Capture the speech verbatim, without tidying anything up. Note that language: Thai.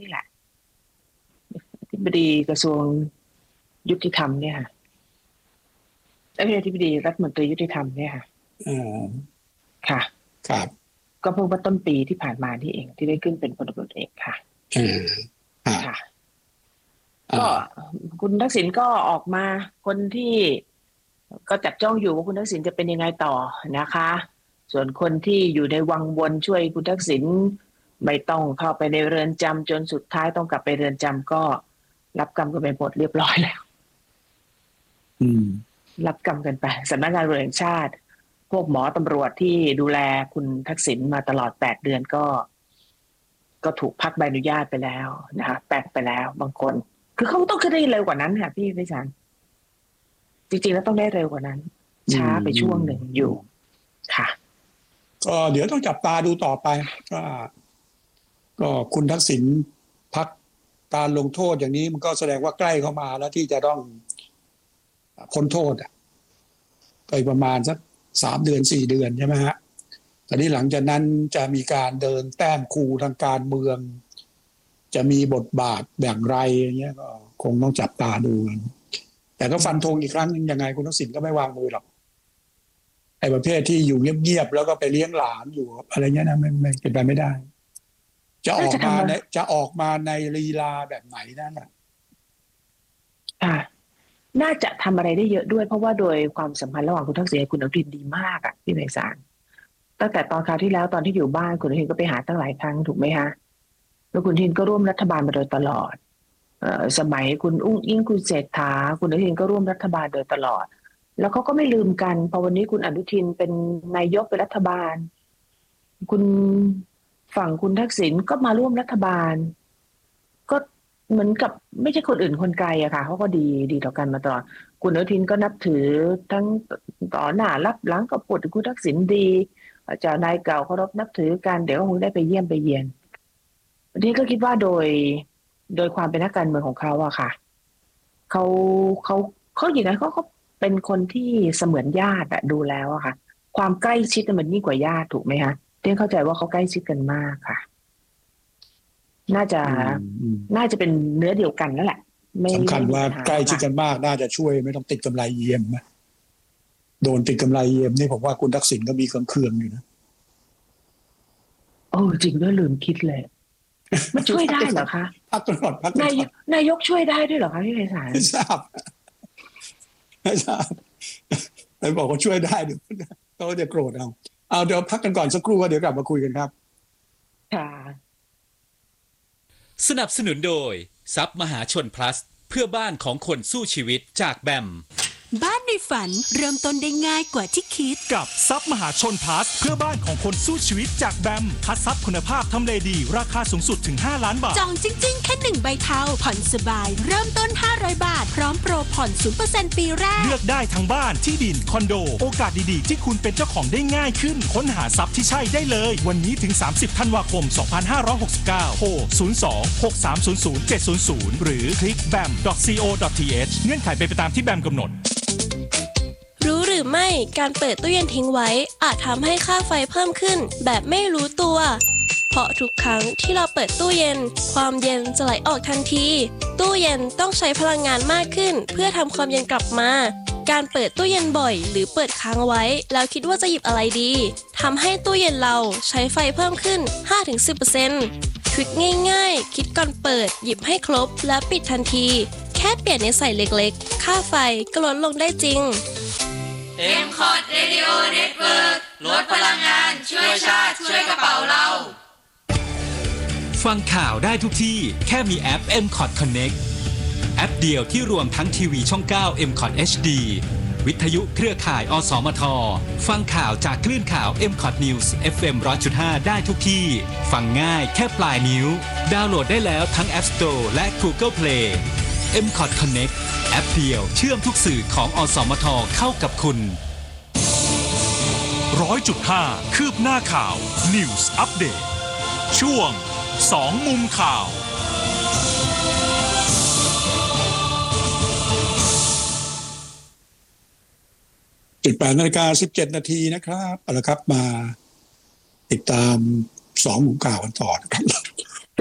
นี่แหละอธิบดีกระทรวงยุติธรรมเนี่ยค่ะและอธิบดีรัฐมนตรียุติธรรมเนี่ยค่ะอืมค่ะครับก็เพิ่งว่าต้นปีที่ผ่านมาที่เองที่ได้ขึ้นเป็นพลตำรวจเอกค่ะอืมค่ะก็คุณทักษิณก็ออกมาคนที่ก็จับจ้องอยู่ว่าคุณทักษิณจะเป็นยังไงต่อนะคะส่วนคนที่อยู่ในวังวนช่วยคุณทักษิณไม่ต้องเข้าไปในเรือนจำจนสุดท้ายต้องกลับไปเรือนจำก็รับกรรมกันไปหมดเรียบร้อยแล้วอืมรับกรรมกันไปสำนักงานตำรวจแห่งชาติพวกหมอตำรวจที่ดูแลคุณทักษิณมาตลอดแปดเดือนก็ก็ถูกพักใบอนุญาตไปแล้วนะคะแปดไปแล้วบางคนคือเขาต้องขึ้นได้เร็วกว่านั้นค่ะพี่พิชันจริงๆแล้วต้องได้เร็วกว่านั้นช้าไปช่วงหนึ่งอยู่ค่ะก็เดี๋ยวต้องจับตาดูต่อไปว่าก็คุณทักษิณพักการลงโทษอย่างนี้มันก็แสดงว่าใกล้เข้ามาแล้วที่จะต้องพ้นโทษอ่ะก็ประมาณสักสามเดือนสี่เดือนใช่ไหมฮะแต่นี้หลังจากนั้นจะมีการเดินแต้มคูทางการเมืองจะมีบทบาทอย่างไรอย่างเงี้ยก็คงต้องจับตาดูกันแต่ก็ฟันธงอีกครั้งนึงยังไงคุณทักษิณก็ไม่วางมือหรอกไอ้ประเภทที่อยู่เงียบๆแล้วก็ไปเลี้ยงหลานอยู่อะไรเงี้ยนะไม่ไม่เป็นไปไม่ได้จะออกมาในจะออกมาในลีลาแบบไหนนั่นแหละค่ะน่าจะทำอะไรได้เยอะด้วยเพราะว่าโดยความสัมพันธ์ระหว่างคุณทักษิณกับคุณอนุทินดีมากอ่ะพี่ไพศาลตั้งแต่ตอนคราวที่แล้วตอนที่อยู่บ้านคุณอนุทินก็ไปหาตั้งหลายครั้งถูกไหมคะแล้วคุณอนุทินก็ร่วมรัฐบาลมาโดยตลอดเอ่อสมัยคุณอุ้งอิงคุณเศรษฐาคุณอนุทินก็ร่วมรัฐบาลโดยตลอดแล้วเขาก็ไม่ลืมกันพอวันนี้คุณอนุทินเป็นนายกเป็นรัฐบาลคุณฝั่งคุณทักษิณก็มาร่วมรัฐบาลก็เหมือนกับไม่ใช่คนอื่นคนไกลอะค่ะเขาก็ดีดีต่อกันมาตลอดคุณอนุทินก็นับถือทั้งต่อหน้ารับหลังก็พูดถึงคุณทักษิณดีเจ้านายเก่าเคารพนับถือกันเดี๋ยวก็คงได้ไปเยี่ยมไปเยียนวันนี้ก็คิดว่าโดยโดยความเป็นนักการเมืองของเขาอะค่ะเขาเขาเขาอย่างนั้นเขาเขาเป็นคนที่เสมือนญาติอะดูแล้วอะค่ะความใกล้ชิดมันยิ่งกว่าญาติถูกไหมคะเต้นเข้าใจว่าเขาใกล้ชิดกันมากค่ะน่าจะน่าจะเป็นเนื้อเดียวกันนั่นแหละสำคัญว่าใกล้ชิดกันมากน่าจะช่วยไม่ต้องติดกำไรเยี่ยมนะโดนติดกำไรเยี่ยมนี่ผมว่าคุณทักษิณก็มีเครื่องๆอยู่นะโอ้จริงด้วยลืมคิดเลยมันช่วยได้เหรอคะพักตลอดพักนายกนายกช่วยได้ด้วยเหรอคะพี่ไพศาลไม่ทราบไม่ทราบแต่บอกว่าช่วยได้เดี๋ยวเขาจะโกรธเอาเอาเดี๋ยวพักกันก่อนสักครู่ว่าเดี๋ยวกลับมาคุยกันครับค่ะสนับสนุนโดยทรัพย์มหาชน plus เพื่อบ้านของคนสู้ชีวิตจากแบมบ้านในฝันเริ่มต้นได้ง่ายกว่าที่คิดกับทรัพย์มหาชน plus เพื่อบ้านของคนสู้ชีวิตจากแบมคัดทรัพย์คุณภาพทำเลดีราคาสูงสุดถึงห้าล้านบาทจองจริงๆแค่หนึ่งใบเทาผ่อนสบายเริ่มต้นห้าร้อยบาทพร้อมโปรผ่อน ศูนย์เปอร์เซ็นต์ ปีแรกเลือกได้ทั้งบ้านที่ดินคอนโดโอกาสดีๆที่คุณเป็นเจ้าของได้ง่ายขึ้นค้นหาทรัพย์ที่ใช่ได้เลยวันนี้ถึงสามสิบธันวาคมสองพันห้าร้อยหกสิบเก้าโทรศูนย์ สอง หก สาม ศูนย์ ศูนย์ เจ็ด ศูนย์ ศูนย์หรือคลิก แบม ดอท ซี โอ ดอท ที เอช เงื่อนไขเป็นไปตามที่แบมกำหนดรู้หรือไม่การเปิดตู้เย็นทิ้งไว้อาจทำให้ค่าไฟเพิ่มขึ้นแบบไม่รู้ตัวเพราะทุกครั้งที่เราเปิดตู้เย็นความเย็นจะไหลออกทันทีตู้เย็นต้องใช้พลังงานมากขึ้นเพื่อทำความเย็นกลับมาการเปิดตู้เย็นบ่อยหรือเปิดค้างไว้แล้วคิดว่าจะหยิบอะไรดีทำให้ตู้เย็นเราใช้ไฟเพิ่มขึ้น ห้าถึงสิบเปอร์เซ็นต์ ทริคง่ายๆคิดก่อนเปิดหยิบให้ครบและปิดทันทีแค่เปลี่ยนนิสัยเล็กๆค่าไฟก็ลดลงได้จริงเอ็ม คอท Radio Network ลดพลังงานช่วยชาติช่วยกระเป๋าเราฟังข่าวได้ทุกที่แค่มีแอป เอ็ม คอท Connect แอปเดียวที่รวมทั้งทีวีช่องเก้า เอ็ม คอท เอช ดี วิทยุเครือข่ายอสมทฟังข่าวจากคลื่นข่าว เอ็ม คอท News เอฟ เอ็ม หนึ่งร้อยจุดห้า ได้ทุกที่ฟังง่ายแค่ปลายนิ้วดาวน์โหลดได้แล้วทั้ง App Store และ Google Play เอ็ม คอท Connect แอปเดียวเชื่อมทุกสื่อของอสมทเข้ากับคุณหนึ่งร้อยจุดห้า คืบหน้าข่าว News Update ช่วงสองมุมข่าวสิบแปดนาฬิกาสิบเจ็ดนาทีนะครับเอาละครับมาติดตามสองมุมข่าวกันต่อนะครับ